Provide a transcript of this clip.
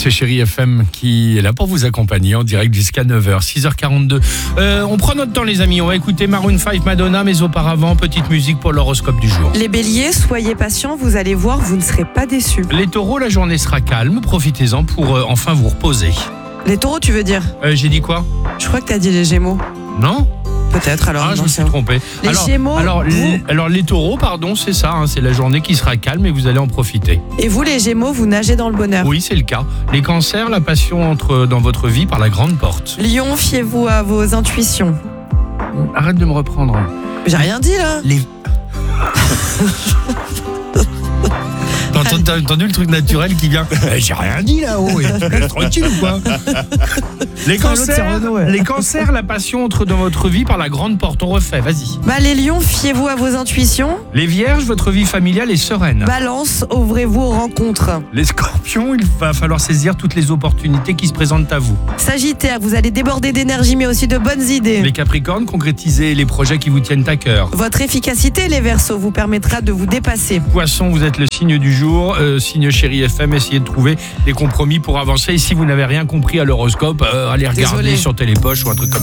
C'est Chérie FM qui est là pour vous accompagner en direct jusqu'à 9h, 6h42. On prend notre temps les amis, on va écouter Maroon 5, Madonna, mais auparavant, petite musique pour l'horoscope du jour. Les béliers, soyez patients, vous allez voir, vous ne serez pas déçus. Les taureaux, la journée sera calme, profitez-en pour enfin vous reposer. Les taureaux, tu veux dire? J'ai dit quoi? Je crois que t'as dit les gémeaux. Non? Peut-être alors. Je me suis trompé. Les Gémeaux. Alors les taureaux, pardon, c'est ça, c'est la journée qui sera calme et vous allez en profiter. Et vous les Gémeaux, vous nagez dans le bonheur. Oui, c'est le cas. Les cancers, la passion entre dans votre vie par la grande porte. Lion, fiez-vous à vos intuitions. Arrête de me reprendre. J'ai rien dit là. T'as entendu le truc naturel qui vient? J'ai rien dit là-haut, tu me laisses tranquille ou quoi? Les cancers, la passion entre dans votre vie par la grande porte. On refait, vas-y. Les lions, fiez-vous à vos intuitions. Les vierges, votre vie familiale est sereine. Balance, ouvrez-vous aux rencontres. Les scorpions, il va falloir saisir toutes les opportunités qui se présentent à vous. Sagittaire, vous allez déborder d'énergie mais aussi de bonnes idées. Les capricornes, concrétisez les projets qui vous tiennent à cœur. Votre efficacité, les Verseaux, vous permettra de vous dépasser. Poissons, vous êtes le signe du jour. Signe Chérie FM, essayez de trouver des compromis pour avancer. Et si vous n'avez rien compris à l'horoscope, allez regarder sur Télépoche ou un truc comme ça.